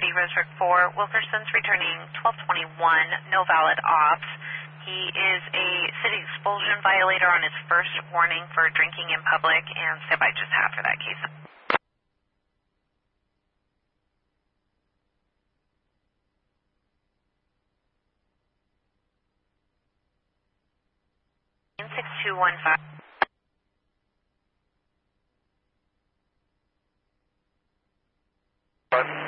City, District 4. Wilkerson's returning 1221, no valid ops. He is a city expulsion violator on his first warning for drinking in public, and stand by just after that case. 6215.